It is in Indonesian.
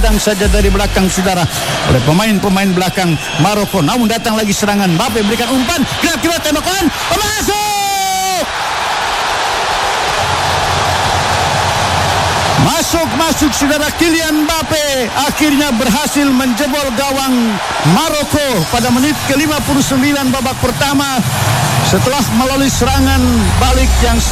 diserang saja dari belakang saudara oleh pemain-pemain belakang Maroko. Namun datang lagi serangan, Mbappe berikan umpan, kira-kira tembakan, masuk saudara. Kylian Mbappe akhirnya berhasil menjebol gawang Maroko pada menit ke-59 babak pertama setelah melalui serangan balik yang